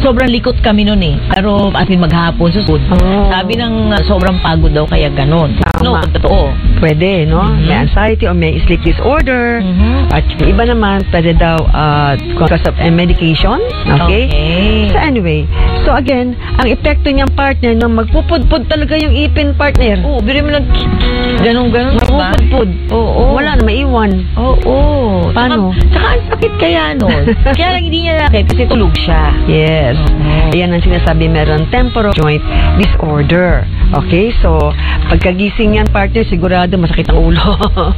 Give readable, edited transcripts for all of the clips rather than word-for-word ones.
sobrang likot kami nun eh. Pero as in maghapon susud. Sabi ng sobrang pagod daw kaya ganon. No, totoo. Pwede, no? May anxiety or may sleep disorder. At yung iba naman, pwede daw because of medication. Okay? So anyway, so again, ang epekto niyang partner, no, magpupudpud talaga yung ipin partner. Oo, biro mo lang ganon-ganon. Magpupudpud. Oo. Wala na, maiwan. Oo. Paano? Tsaka ang sakit kaya nun. Kaya lang hindi niya sakit kasi tulog siya. Yes. Ayan ang sinasabi, meron temporal joint disorder. Okay? So, pagkagising yan, partner, sigurado masakit ang ulo.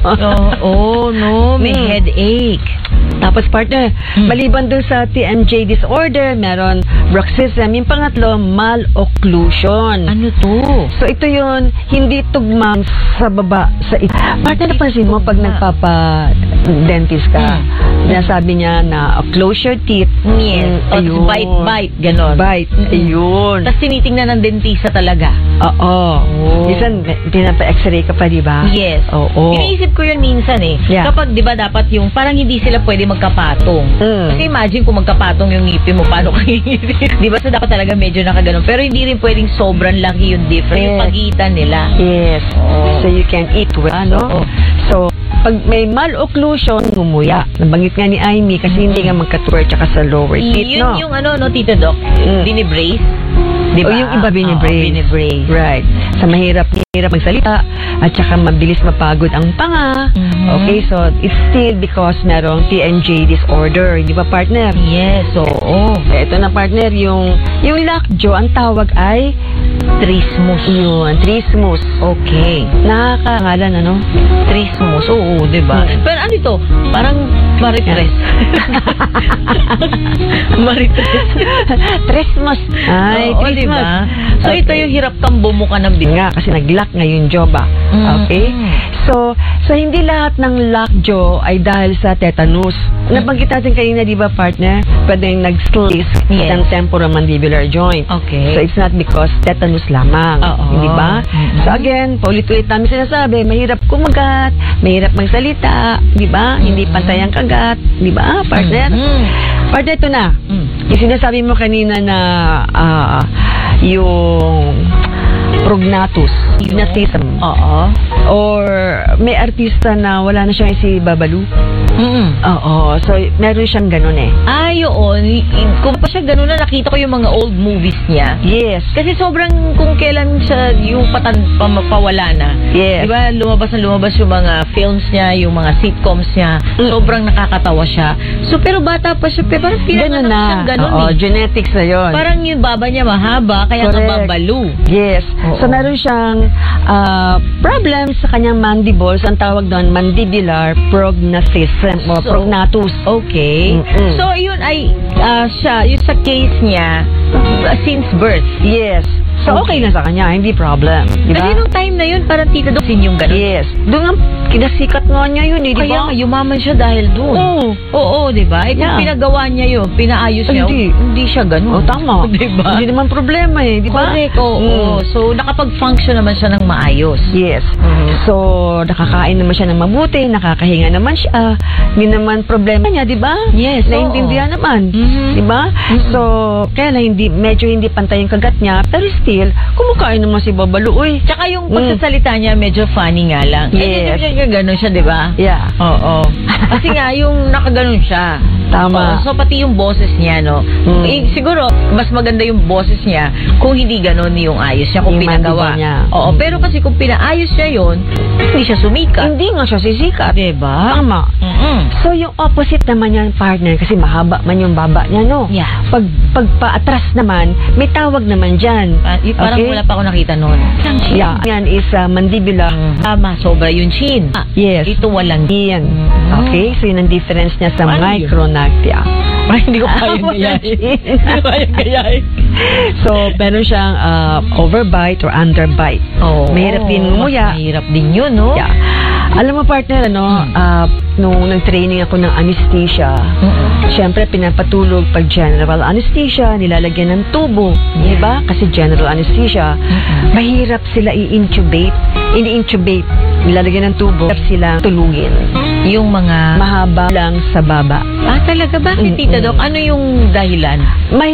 May headache. Tapos, partner, maliban dun sa TMJ disorder, meron bruxism. Yung pangatlo, malocclusion. Ano to? So, ito yun, hindi tugmang sa baba. Partner, napansin mo pag nagpapa-dentist ka, sinasabi niya na close your teeth. Yes. Ayun. Bite, ganon. Bite. Ayun. Tapos tinitingnan ng dentista talaga. Oo. Minsan, pinapa-x-ray ka pa, di ba? Yes. Oo. Iniisip ko yun minsan eh. Yeah. Kapag, di ba, dapat yung, parang hindi sila pwede magkapatong. Kasi imagine kung magkapatong yung ngipin mo, paano kayo ngipin? Di ba? So, dapat talaga medyo nakaganon. Pero hindi rin pwedeng sobrang laki yung difference. Yung pagitan nila. Yes. So, you can eat well. Ano? So, pag may malocclusion, ngumuya. Nabanggit nga ni Amy kasi hindi nga magka-twer tsaka sa lower teeth, no? Yun yung ano, no, Tita Doc? Binibrace? Diba? O yung iba binibrace. Binibrace. Right. Sa mahirap magsalita at saka mabilis mapagod ang panga. Okay, so it's still because merong TMJ disorder. Di ba, partner? Yes, oo. Ito na, partner, yung lockjaw, ang tawag ay trismus. Yun, trismus. Okay. Nakakangalan, ano? Trismus, oo, di ba? Pero ano ito? Parang maritres. Maritres. Trismus. Ay, trismus. Diba? So, ito yung hirap kang bumuka ng bibig. Nga, kasi nag-lock ngayon jaw ba? Okay? So, hindi lahat ng lockjaw ay dahil sa tetanus. Nabanggit natin kanina, di ba, partner? Pwedeng nag-slice ng temporomandibular joint. Okay. So, it's not because tetanus lamang. Di ba? So, again, paulit-ulit namin sinasabi, mahirap kumagat, mahirap magsalita, di ba? Hindi pantay ang kagat, di ba, partner? Partner, ito na. Yung sinasabi mo kanina na yung prognatus, prognatism. Or may artista na wala na siyang isibabalu. Oo. So, meron siyang ganun eh. Yun. Kung pa siya ganun na, nakita ko yung mga old movies niya. Yes. Kasi sobrang kung kailan siya yung pawala na. Yes. Diba, lumabas yung mga films niya, yung mga sitcoms niya. Sobrang nakakatawa siya. So, pero bata pa siya. Pero parang pinanganak siyang ganun eh. Genetics na yun. Parang yung baba niya mahaba, kaya nababalu. Yes. So, meron siyang problem sa kanyang mandibles. Ang tawag doon, mandibular prognatism o prognatus. Okay. So, yun ay yung sa case niya since birth. Yes. So, okay na sa kanya. Hindi problem. Diba? Kasi nung time na yun, parang Tita Doc, yung ganun. Yes. Doon nga, kinasikat nga niya yun, di ba? Kaya yumaman siya dahil doon. Oo, di ba? Kung pinagawa niya yun, pinaayos niya, hindi siya ganun. Tama. Di ba? Hindi naman problema eh, di ba? Correct, oo. So, nakapag-function naman siya ng maayos. Yes. So, nakakain naman siya ng mabuti, nakakahinga naman siya. Hindi naman problema niya, di ba? Yes, naintindihan naman. Di ba? So, kaya lang, medyo hindi pantay yung kagat niya, pero still, kumakain naman si Babalu, uy. Tsaka yung pagsasalita niya, medyo funny nga lang. Yes. Ganun siya, di ba? Yeah. Oo. Kasi nga, yung nakaganon siya. Tama. So, pati yung boses niya, no? Siguro, mas maganda yung boses niya kung hindi ganon yung ayos niya, kung pinagawa. Oo. Pero kasi kung pinaayos niya yun, hindi siya sumikat. Hindi nga siya sisikat. Diba? Tama. So, yung opposite naman yan, partner, kasi mahaba man yung baba niya, no? Yeah. Pag paatras naman, may tawag naman dyan. Parang wala pa ako nakita noon. Yeah. Yan is mandibular. Tama, sobra yung chin. Yes. Ito walang yan. Okay? So, yun ang difference niya sa micronactia. Ay, hindi ko kayang gayahin. So, meron siyang overbite or underbite. Mahirap din ngumuya. Mahirap din yun, no? Yeah. Alam mo, partner, nung nag-training ako ng anesthesia, syempre, pinapatulog pag general anesthesia, nilalagyan ng tubo. Di ba? Kasi general anesthesia, mahirap sila i-intubate. Ini-intubate. Nilalagyan ng tubo. Mahirap silang tulugin. Yung mga mahaba lang sa baba. Talaga? Bakit, Tita Doc? Ano yung dahilan?